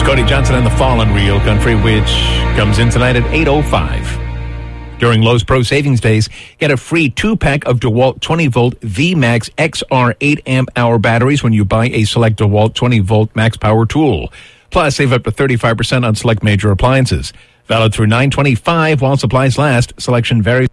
Cody Johnson and the Fallen Real Country, which comes in tonight at 8:05. During Lowe's Pro Savings Days, get a free 2-pack of DeWalt 20-volt VMAX XR 8-amp-hour batteries when you buy a select DeWalt 20-volt max power tool. Plus, save up to 35% on select major appliances. Valid through 9/25 while supplies last. Selection varies.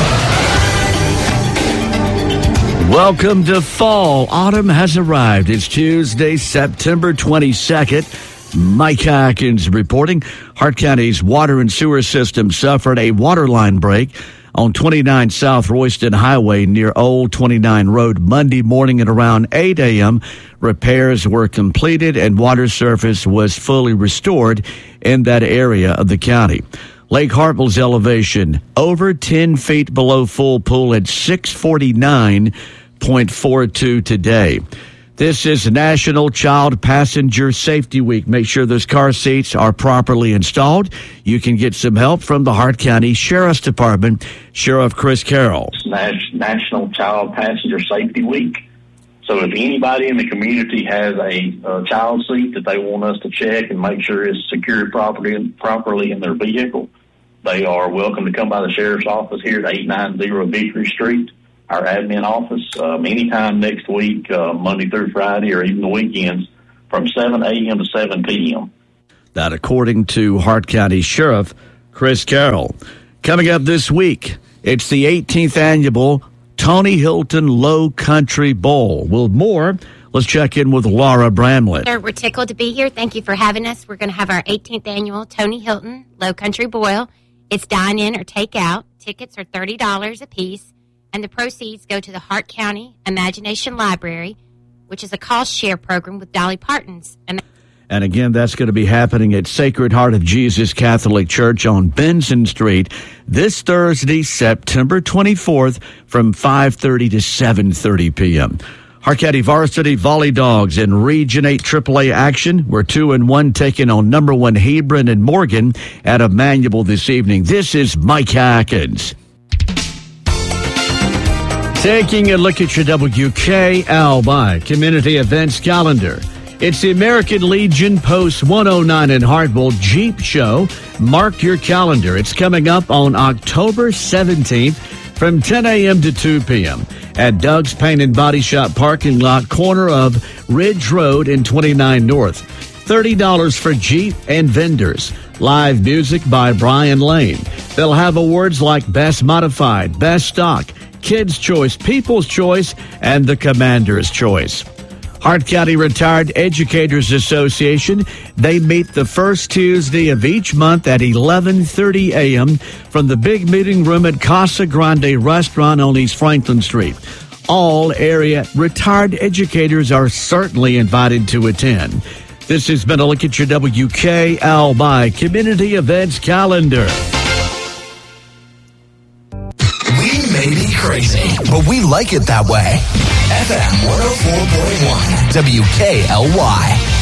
Welcome to fall. Autumn has arrived. It's Tuesday, September 22nd. Mike Atkins reporting. Hart County's water and sewer system suffered a water line break on 29 South Royston Highway near Old 29 Road Monday morning at around 8 a.m. Repairs were completed and water surface was fully restored in that area of the county. Lake Hartwell's elevation over 10 feet below full pool at 649.42 today. This is National Child Passenger Safety Week. Make sure those car seats are properly installed. You can get some help from the Hart County Sheriff's Department. Sheriff Chris Carroll. It's National Child Passenger Safety Week. So if anybody in the community has a child seat that they want us to check and make sure it's secured properly in their vehicle, they are welcome to come by the Sheriff's office here at 890 Victory Street. Our admin office, anytime next week, Monday through Friday, or even the weekends, from 7 a.m. to 7 p.m. That according to Hart County Sheriff Chris Carroll. Coming up this week, it's the 18th annual Tony Hilton Low Country Bowl. With more, let's check in with Laura Bramlett. We're tickled to be here. Thank you for having us. We're going to have our 18th annual Tony Hilton Low Country Bowl. It's dine-in or take-out. Tickets are $30 a piece. And the proceeds go to the Hart County Imagination Library, which is a cost share program with Dolly Parton's. And again, that's going to be happening at Sacred Heart of Jesus Catholic Church on Benson Street this Thursday, September 24th from 5:30 to 7:30 p.m. Hart County Varsity Volley Dogs in Region 8 AAA action. We're 2-1 taking on number 1 Hebron and Morgan at Emmanuel this evening. This is Mike Atkins. Taking a look at your WKLY Community Events Calendar. It's the American Legion Post 109 in Hartwell Jeep Show. Mark your calendar. It's coming up on October 17th from 10 a.m. to 2 p.m. at Doug's Paint and Body Shop parking lot, corner of Ridge Road and 29 North. $30 for Jeep and vendors. Live music by Brian Lane. They'll have awards like Best Modified, Best Stock, Kids' Choice, People's Choice, and the Commander's Choice. Hart County Retired Educators Association, they meet the first Tuesday of each month at 11:30 a.m. from the big meeting room at Casa Grande Restaurant on East Franklin Street. All area retired educators are certainly invited to attend. This has been a look at your WKLY Community Events Calendar. May be crazy, but we like it that way. FM 104.1 WKLY.